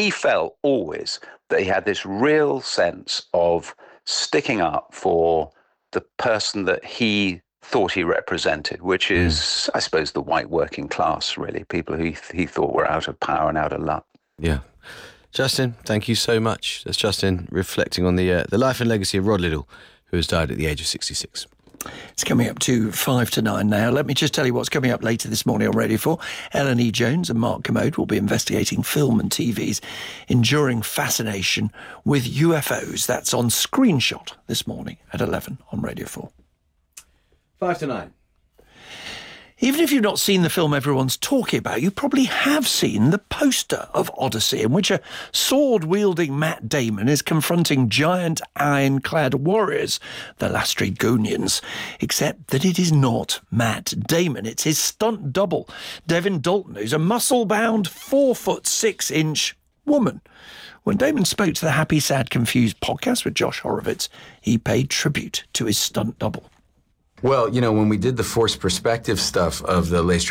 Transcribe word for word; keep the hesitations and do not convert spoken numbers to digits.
he felt always that he had this real sense of sticking up for the person that he thought he represented, which is, mm. I suppose, the white working class, really, people who he, he thought were out of power and out of luck. Yeah. Justin, thank you so much. That's Justin reflecting on the uh, the life and legacy of Rod Liddle, who has died at the age of sixty-six. It's coming up to five to nine now. Let me just tell you what's coming up later this morning on Radio four. Ellen E. Jones and Mark Commode will be investigating film and T V's enduring fascination with U F Os. That's on Screenshot this morning at eleven on Radio four. Five to nine. Even if you've not seen the film everyone's talking about, you probably have seen the poster of Odyssey, in which a sword-wielding Matt Damon is confronting giant ironclad warriors, the Lastrygonians, except that it is not Matt Damon. It's his stunt double, Devin Dalton, who's a muscle-bound, four foot six inch woman. When Damon spoke to the Happy, Sad, Confused podcast with Josh Horowitz, he paid tribute to his stunt double. Well, you know, when we did the forced perspective stuff of the Lastrygonians,